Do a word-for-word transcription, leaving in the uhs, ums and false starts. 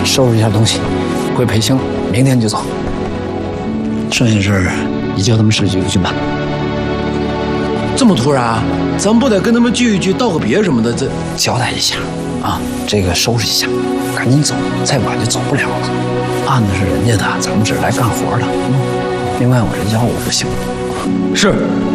收拾一下东西，回培训，明天就走。剩下的事儿你叫他们市局去办。 这么突然啊？咱不得跟他们聚一聚，道个别什么的？这交代一下啊，这个收拾一下，赶紧走，再晚就走不了了。案子是人家的，咱们只是来干活的。嗯，另外我这腰我不行。 是。